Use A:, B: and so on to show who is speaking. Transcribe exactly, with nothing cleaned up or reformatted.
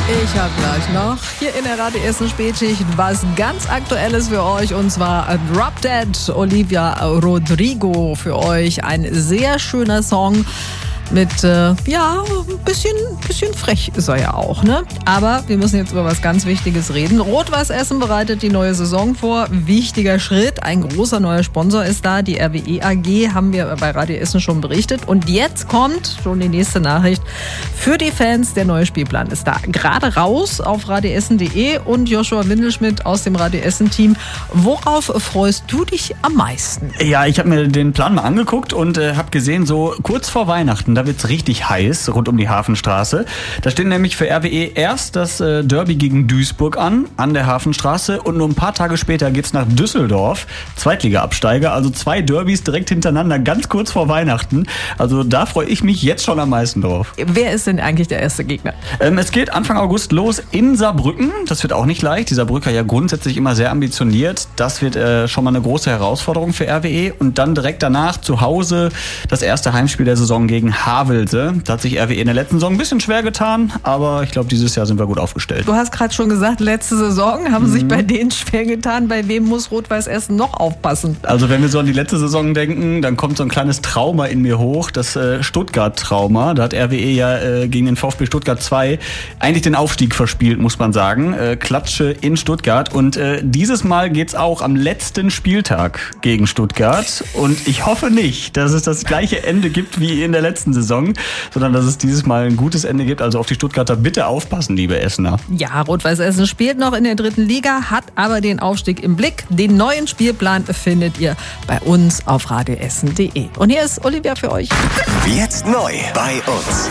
A: Ich habe gleich noch hier in der Radio Essen Spätschicht was ganz Aktuelles für euch, und zwar Drop Dead, Olivia Rodrigo für euch. Ein sehr schöner Song mit, äh, ja, ein bisschen, bisschen frech ist er ja auch, ne? Aber wir müssen jetzt über was ganz Wichtiges reden. Rot-Weiß Essen bereitet die neue Saison vor. Wichtiger Schritt, ein großer neuer Sponsor ist da. Die R W E A G haben wir bei Radio Essen schon berichtet. Und jetzt kommt schon die nächste Nachricht für die Fans. Der neue Spielplan ist da. Gerade raus auf radioessen punkt de und Joshua Windelschmidt aus dem Radio Essen Team. Worauf freust du dich am meisten?
B: Ja, ich habe mir den Plan mal angeguckt und äh, habe gesehen, so kurz vor Weihnachten, da wird's richtig heiß rund um die Hafenstraße. Da steht nämlich für R W E erst das äh, Derby gegen Duisburg an, an der Hafenstraße, und nur ein paar Tage später geht's nach Düsseldorf, Zweitliga-Absteiger, also zwei Derbys direkt hintereinander, ganz kurz vor Weihnachten. Also da freue ich mich jetzt schon am meisten drauf.
A: Wer ist denn eigentlich der erste Gegner?
B: Ähm, es geht Anfang August los in Saarbrücken. Das wird auch nicht leicht. Die Saarbrücker ja grundsätzlich immer sehr ambitioniert. Das wird äh, schon mal eine große Herausforderung für R W E. Und dann direkt danach zu Hause das erste Heimspiel der Saison gegen Havelse. Da hat sich R W E in der letzten Saison ein bisschen schwer getan, aber ich glaube, dieses Jahr sind wir gut aufgestellt.
A: Du hast gerade schon gesagt, letzte Saison haben mhm. sich bei denen schwer getan. Bei wem muss Rot-Weiß Essen noch aufpassen?
B: Also wenn wir so an die letzte Saison denken, dann kommt so ein kleines Trauma in mir hoch, das äh, Stuttgart-Trauma. Da hat R W E ja äh, gegen den VfB Stuttgart zwei eigentlich den Aufstieg verspielt, muss man sagen. Äh, Klatsche in Stuttgart. Und äh, dieses Mal geht's auch am letzten Spieltag gegen Stuttgart. Und ich hoffe nicht, dass es das gleiche Ende gibt wie in der letzten Saison, sondern dass es dieses Mal ein gutes Ende gibt. Also auf die Stuttgarter bitte aufpassen, liebe Essener.
A: Ja, Rot-Weiß Essen spielt noch in der dritten Liga, hat aber den Aufstieg im Blick. Den neuen Spielplan findet ihr bei uns auf radioessen punkt de. Und hier ist Olivia für euch.
C: Jetzt neu bei uns.